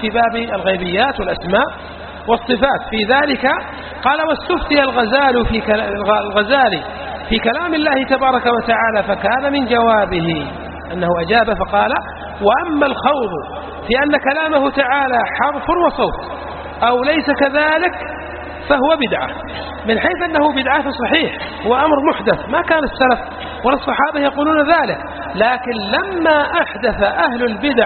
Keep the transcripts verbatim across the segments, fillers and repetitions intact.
في باب الغيبيات والأسماء والصفات. في ذلك قال واستفتي الغزال في الغزالي في كلام الله تبارك وتعالى فكان من جوابه أنه أجاب فقال وأما الخوض في أن كلامه تعالى حرف وصوت أو ليس كذلك فهو بدعة. من حيث أنه بدعة فصحيح وأمر محدث، ما كان السلف ولا الصحابة يقولون ذلك، لكن لما أحدث أهل البدع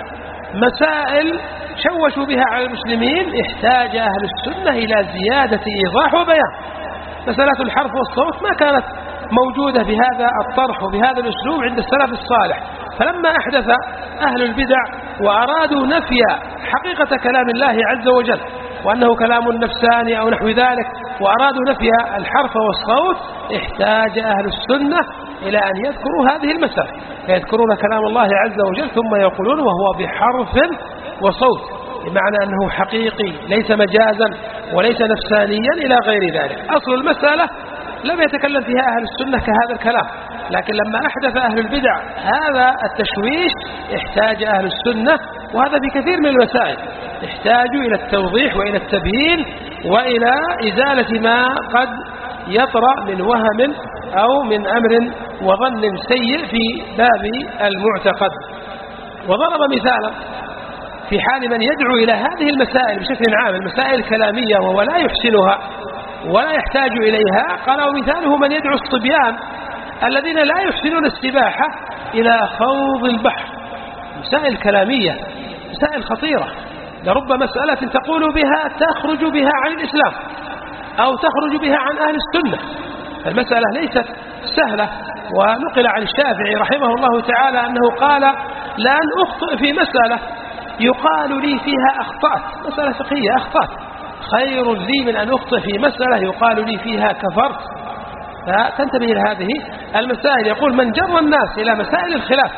مسائل شوشوا بها على المسلمين احتاج أهل السنة إلى زيادة إيضاح وبيان. مسألة الحرف والصوت ما كانت موجودة بهذا الطرح وبهذا الأسلوب عند السلف الصالح، فلما أحدث أهل البدع وأرادوا نفي حقيقة كلام الله عز وجل وأنه كلام نفساني أو نحو ذلك وأرادوا نفي الحرف والصوت احتاج أهل السنة إلى أن يذكروا هذه المسألة، فيذكرون كلام الله عز وجل ثم يقولون وهو بحرف وصوت، بمعنى أنه حقيقي ليس مجازا وليس نفسانيا إلى غير ذلك. أصل المسألة لم يتكلم فيها أهل السنة كهذا الكلام، لكن لما أحدث أهل البدع هذا التشويش احتاج أهل السنة، وهذا في كثير من المسائل احتاجوا إلى التوضيح وإلى التبيين وإلى إزالة ما قد يطرأ من وهم أو من أمر وظن سيء في باب المعتقد. وضرب مثالا في حال من يدعو إلى هذه المسائل بشكل عام، المسائل الكلامية وهو لا يحسنها ولا يحتاج إليها، قال ومثاله من يدعو الصبيان الذين لا يحسنون السباحة إلى خوض البحر. مسائل كلامية، مسائل خطيرة، لرب مسألة تقول بها تخرج بها عن الإسلام أو تخرج بها عن أهل السنة. المسألة ليست سهلة. ونقل عن الشافعي رحمه الله تعالى أنه قال لأن أخطئ في مسألة يقال لي فيها أخطأت، مسألة فقهية أخطأت، خير لي من أن أخطئ في مسألة يقال لي فيها كفرت. فتنتبه لهذه المسائل. يقول من جر الناس إلى مسائل الخلاف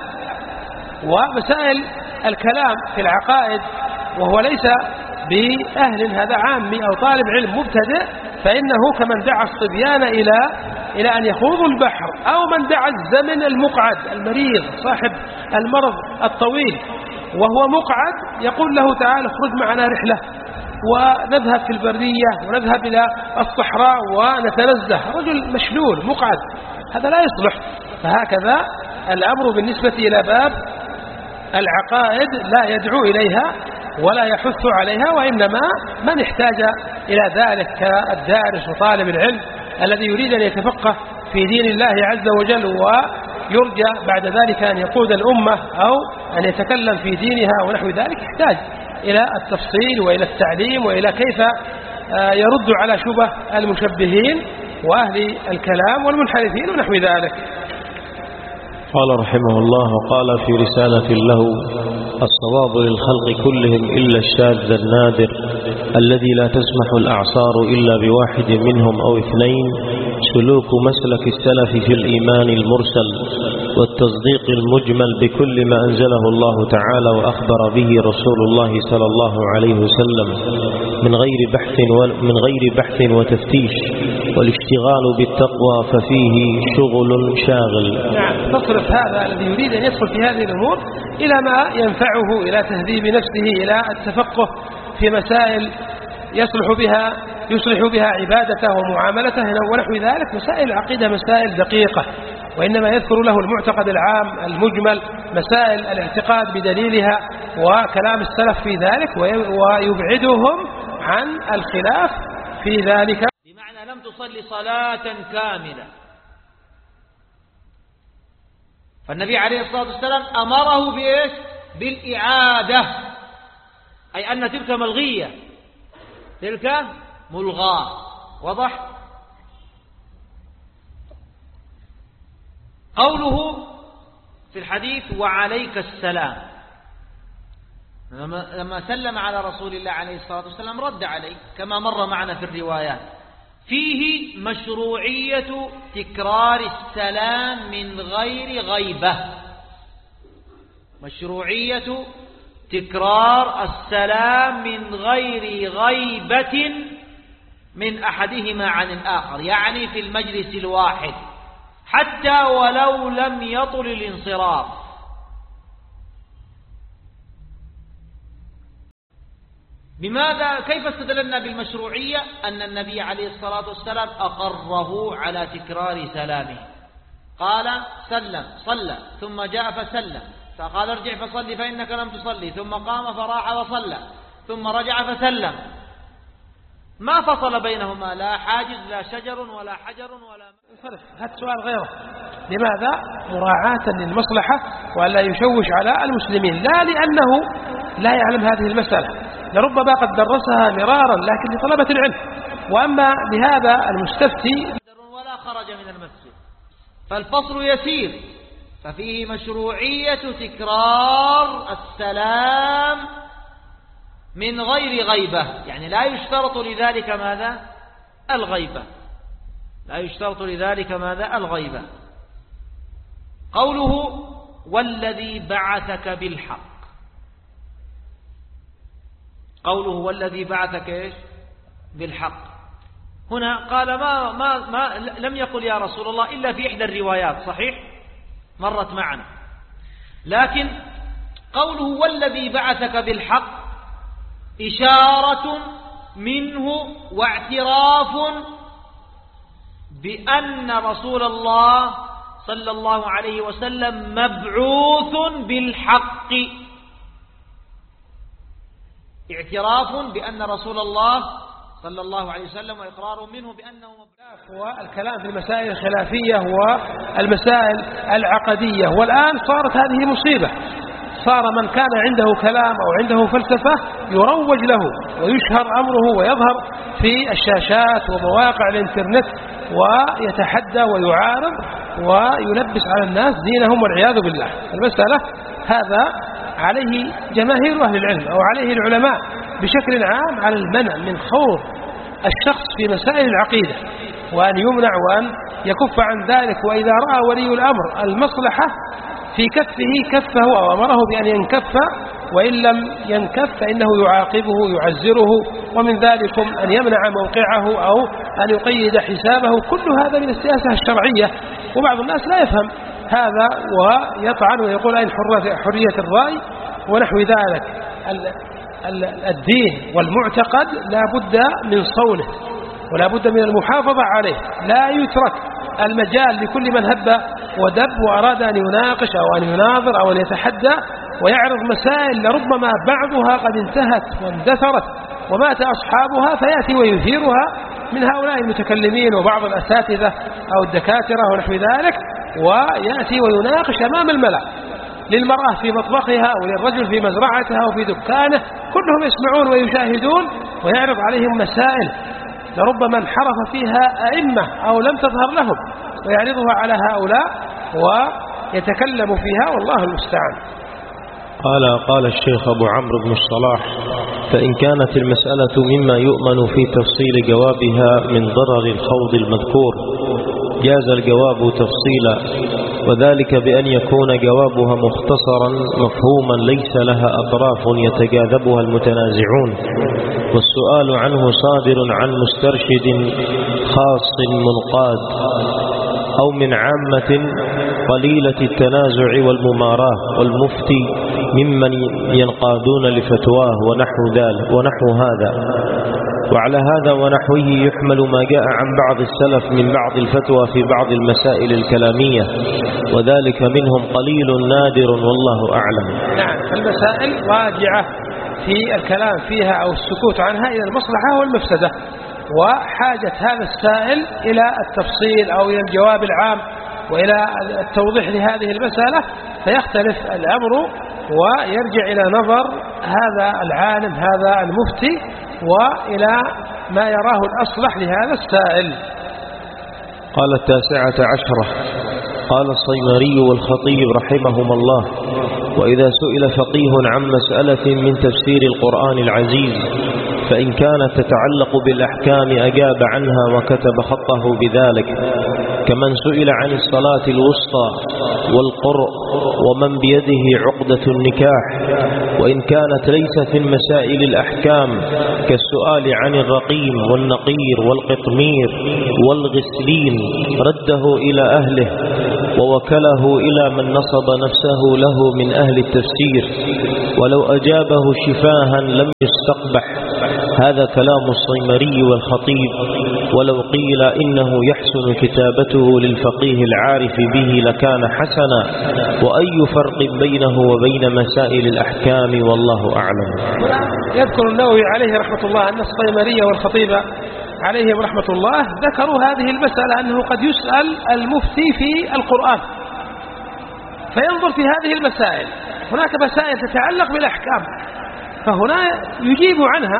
ومسائل الكلام في العقائد وهو ليس بأهل هذا عامي أو طالب علم مبتدئ، فإنه كمن دعا الصبيان إلى إلى أن يخوضوا البحر، أو من دعا الزمن المقعد المريض صاحب المرض الطويل وهو مقعد يقول له تعالى اخرج معنا رحلة ونذهب في البرية ونذهب إلى الصحراء ونتنزه، رجل مشلول مقعد، هذا لا يصلح. فهكذا الأمر بالنسبة إلى باب العقائد لا يدعو إليها ولا يحث عليها، وإنما من احتاج إلى ذلك كالدارس وطالب العلم الذي يريد أن يتفقه في دين الله عز وجل ويرجى بعد ذلك أن يقود الأمة أو أن يتكلم في دينها ونحو ذلك، يحتاج إلى التفصيل وإلى التعليم وإلى كيف يرد على شبه المشبهين وأهل الكلام والمنحرفين ونحو ذلك. قال رحمه الله وقال في رسالة له الصواب للخلق كلهم إلا الشاذ النادر الذي لا تسمح الأعصار إلا بواحد منهم أو اثنين، سلوك مسلك السلف في الإيمان المرسل والتصديق المجمل بكل ما أنزله الله تعالى وأخبر به رسول الله صلى الله عليه وسلم من غير بحث من غير بحث وتفتيش، والاشتغال بالتقوى ففيه شغل شاغل. نعم، تصرف هذا الذي يريد أن يدخل في هذه الأمور إلى ما ينفعه، إلى تهذيب نفسه، إلى التفقه في مسائل يصلح بها يصلح بها عبادته ومعاملته ونحو ذلك. مسائل العقيدة مسائل دقيقة، وإنما يذكر له المعتقد العام المجمل، مسائل الاعتقاد بدليلها وكلام السلف في ذلك، ويبعدهم عن الخلاف في ذلك. بمعنى لم تصلي صلاة كاملة، فالنبي عليه الصلاة والسلام أمره بإيش؟ بالإعادة، أي أن تلك ملغية، تلك ملغاة. وضح؟ قوله في الحديث وعليك السلام، لما سلم على رسول الله عليه الصلاة والسلام رد عليه كما مر معنا في الروايات. فيه مشروعية تكرار السلام من غير غيبة، مشروعية تكرار السلام من غير غيبة من أحدهما عن الآخر، يعني في المجلس الواحد حتى ولو لم يطل الانصراف. بماذا؟ كيف استدللنا بالمشروعية؟ أن النبي عليه الصلاة والسلام أقره على تكرار سلامه، قال سلم صلى ثم جاء فسلم، فقال ارجع فصلي فإنك لم تصلي، ثم قام فراح وصلى، ثم رجع فسلم، ما فصل بينهما لا حاجز لا شجر ولا حجر ولا فرق. هذا سؤال غيره، لماذا؟ مراعاة للمصلحة وألا يشوش على المسلمين، لا لأنه لا يعلم هذه المسألة، لربما قد درسها مرارا لكن لطلبة العلم. وأما لهذا المستفتي ولا خرج من المسجد، فالفصل يسير، ففيه مشروعية تكرار السلام من غير غيبة، يعني لا يشترط لذلك ماذا؟ الغيبة، لا يشترط لذلك ماذا؟ الغيبة. قوله والذي بعثك بالحق، قوله والذي بعثك إيش؟ بالحق، هنا قال ما, ما, ما لم يقل يا رسول الله إلا في إحدى الروايات، صحيح مرت معنا، لكن قوله والذي بعثك بالحق إشارة منه واعتراف بأن رسول الله صلى الله عليه وسلم مبعوث بالحق، اعتراف بأن رسول الله صلى الله عليه وسلم وإقرار منه بأنه مبعوث. والكلام في المسائل الخلافية والمسائل العقدية، والآن صارت هذه مصيبة، صار من كان عنده كلام أو عنده فلسفة يروج له ويشهر أمره ويظهر في الشاشات ومواقع الإنترنت ويتحدى ويعارض ويلبس على الناس دينهم والعياذ بالله. المسألة هذا عليه جماهير أهل العلم أو عليه العلماء بشكل عام على المنع من خوض الشخص في مسائل العقيدة، وأن يمنع وأن يكف عن ذلك، وإذا رأى ولي الأمر المصلحة في كفه كفه أو أمره بأن ينكف، وإن لم ينكف فإنه يعاقبه يعزره، ومن ذلكم أن يمنع موقعه أو أن يقيد حسابه، كل هذا من السياسة الشرعية. وبعض الناس لا يفهم هذا ويطعن ويقول أين حرية الرأي ونحو ذلك. الدين والمعتقد لا بد من صونه ولا بد من المحافظة عليه، لا يترك المجال لكل من هب ودب وأراد أن يناقش أو أن يناظر أو أن يتحدى ويعرض مسائل لربما بعضها قد انتهت واندثرت ومات أصحابها، فيأتي ويثيرها من هؤلاء المتكلمين وبعض الأساتذة أو الدكاترة ونحو ذلك، ويأتي ويناقش أمام الملأ، للمرأة في مطبخها وللرجل في مزرعتها وفي دكانه، كلهم يسمعون ويشاهدون، ويعرض عليهم مسائل لربما انحرف فيها أئمة أو لم تظهر لهم، ويعرضها على هؤلاء ويتكلم فيها، والله المستعان. قال قال الشيخ أبو عمرو بن الصلاح: فإن كانت المسألة مما يؤمن في تفصيل جوابها من ضرر الخوض المذكور جاز الجواب تفصيلا، وذلك بأن يكون جوابها مختصرا مفهوما ليس لها أطراف يتجاذبها المتنازعون، والسؤال عنه صادر عن مسترشد خاص منقاد أو من عامة قليلة التنازع والمماراة، والمفتي ممن ينقادون لفتواه ونحو ذلك ونحو هذا. وعلى هذا ونحوه يحمل ما جاء عن بعض السلف من بعض الفتوى في بعض المسائل الكلامية، وذلك منهم قليل نادر والله أعلم. نعم، فالمسائل راجعة في الكلام فيها أو السكوت عنها إلى المصلحة والمفسدة، وحاجة هذا السائل إلى التفصيل أو إلى الجواب العام وإلى التوضيح لهذه المسألة، فيختلف الأمر ويرجع إلى نظر هذا العالم هذا المفتي وإلى ما يراه الأصلح لهذا السائل. قال التاسعة عشرة: قال الصيمري والخطيب رحمهما الله: وإذا سئل فقيه عن مسألة من تفسير القرآن العزيز فإن كانت تتعلق بالأحكام أجاب عنها وكتب خطه بذلك، كمن سئل عن الصلاة الوسطى والقرء ومن بيده عقدة النكاح، وإن كانت ليست من مسائل الأحكام كالسؤال عن الرقيم والنقير والقطمير والغسلين رده إلى أهله ووكله إلى من نصب نفسه له من أهل التفسير، ولو أجابه شفاها لم يستقبح هذا كلام الصيمري والخطيب، ولو قيل إنه يحسن كتابته للفقيه العارف به لكان حسنا، وأي فرق بينه وبين مسائل الأحكام والله أعلم. يذكر النووي عليه رحمة الله أن الصيمري والخطيب عليهم رحمة الله ذكروا هذه المسألة أنه قد يسأل المفتي في القرآن فينظر في هذه المسائل. هناك مسائل تتعلق بالأحكام فهنا يجيب عنها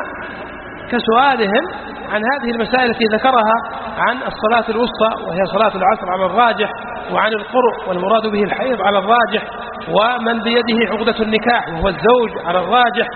كسؤالهم عن هذه المسائل التي ذكرها عن الصلاة الوسطى وهي صلاة العصر على الراجح، وعن القرء والمراد به الحيض على الراجح، ومن بيده عقدة النكاح وهو الزوج على الراجح.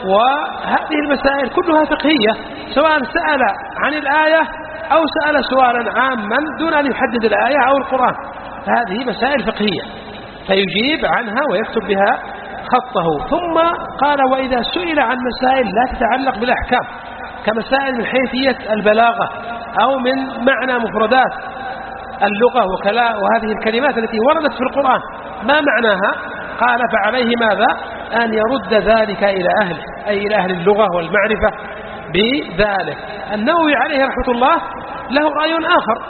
وهذه المسائل كلها فقهية، سواء سأل عن الآية أو سأل سؤالا عاما دون أن يحدد الآية أو القرآن، فهذه مسائل فقهية فيجيب عنها ويكتب بها خطه. ثم قال وإذا سئل عن مسائل لا تتعلق بالأحكام كمسائل من حيثية البلاغة أو من معنى مفردات اللغة وكلا وهذه الكلمات التي وردت في القرآن ما معناها، قال فعليه ماذا؟ أن يرد ذلك إلى أهله، أي إلى أهل اللغة والمعرفة بذلك. النووي عليه رحمة الله له رأي آخر،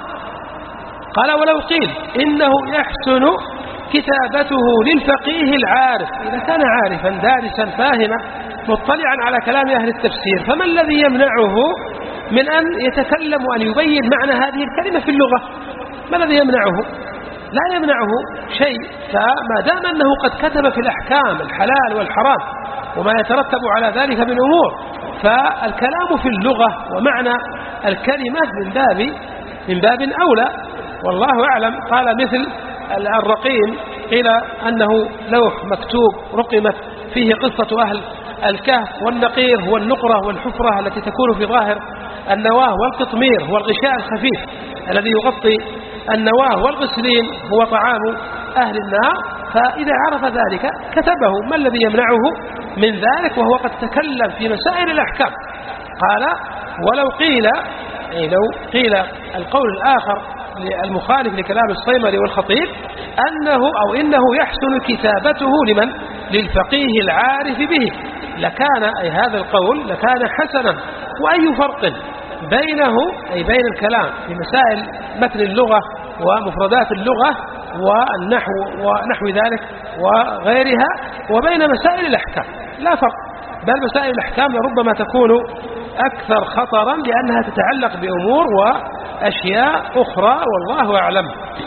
قال ولو قيل إنه يحسن كتابته للفقيه العارف، إذا كان عارفا دارسا فاهما مطلعا على كلام أهل التفسير فما الذي يمنعه من أن يتكلم وأن يبين معنى هذه الكلمة في اللغة؟ ما الذي يمنعه؟ لا يمنعه شيء، فما دام أنه قد كتب في الأحكام الحلال والحرام وما يترتب على ذلك من أمور، فالكلام في اللغة ومعنى الكلمة من باب من باب أولى والله أعلم. قال مثل الرقيم قيل أنه لوح مكتوب رقمت فيه قصة أهل الكهف، والنقير هو النقرة والحفرة التي تكون في ظاهر النواة، والقطمير هو الغشاء الخفيف الذي يغطي النواة، والغسلين هو طعام أهل النار. فإذا عرف ذلك كتبه، ما الذي يمنعه من ذلك وهو قد تكلم في مسائل الأحكام؟ قال ولو قيل أي لو قيل القول الآخر المخالف لكلام الصيمري والخطيب أنه أو إنه يحسن كتابته لمن؟ للفقيه العارف به، لكان أي هذا القول لكان حسنا. وأي فرق بينه أي بين الكلام في مسائل متن اللغة ومفردات اللغة والنحو ونحو ذلك وغيرها وبين مسائل الأحكام؟ لا فرق، بل مسائل الأحكام لربما تكون أكثر خطرا لأنها تتعلق بأمور وأشياء أخرى والله أعلم.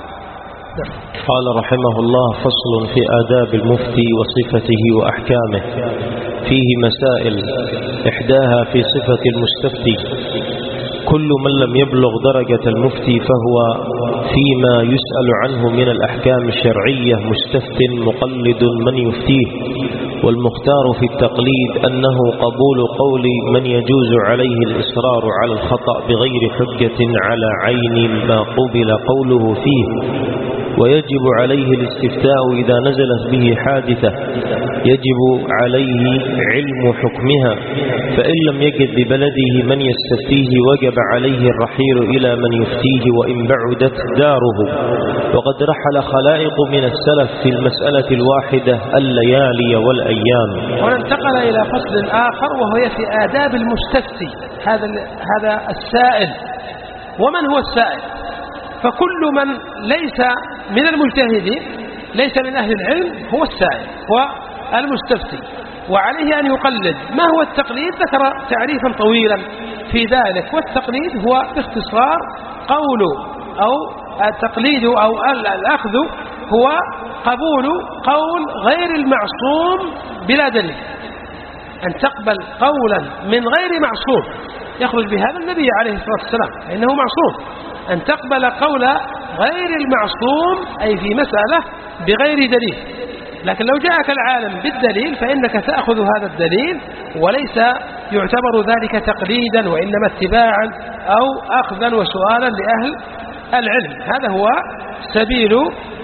قال رحمه الله فصل في آداب المفتي وصفته وأحكامه. فيه مسائل، إحداها في صفة المستفتي. كل من لم يبلغ درجة المفتي فهو فيما يسأل عنه من الأحكام الشرعية مستفت مقلد من يفتيه، والمختار في التقليد أنه قبول قول من يجوز عليه الإصرار على الخطأ بغير حجة على عين ما قبل قوله فيه، ويجب عليه الاستفتاء إذا نزلت به حادثة يجب عليه علم حكمها، فإن لم يجد ببلده من يستفتيه وجب عليه الرحيل إلى من يفتيه وإن بعدت داره. وقد رحل خلائق من السلف في المسألة الواحدة الليالي والأيام. وننتقل إلى فصل آخر وهو في آداب المستفتي، هذا هذا السائل. ومن هو السائل؟ فكل من ليس من المجتهدين ليس من أهل العلم هو السائل، هو المستفتي، وعليه أن يقلد. ما هو التقليد؟ ذكر تعريفا طويلا في ذلك. والتقليد هو باختصار قول أو التقليد أو الأخذ هو قبول قول غير المعصوم بلا دليل، أن تقبل قولا من غير معصوم يخرج بهذا النبي عليه الصلاة والسلام فإنه معصوم، أن تقبل قول غير المعصوم أي في مسألة بغير دليل. لكن لو جاءك العالم بالدليل فإنك تأخذ هذا الدليل وليس يعتبر ذلك تقليدا وإنما اتباعا أو أخذا وسؤالا لأهل العلم. هذا هو سبيل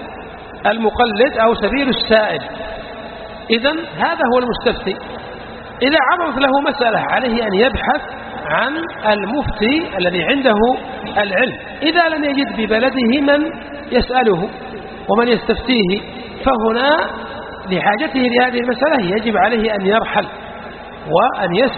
المقلد أو سبيل السائل. إذن هذا هو المستفتي. إذا عرض له مسألة عليه أن يبحث عن المفتي الذي عنده العلم، إذا لم يجد ببلده من يسأله ومن يستفتيه فهنا لحاجته لهذه المسألة يجب عليه أن يرحل وأن يسأل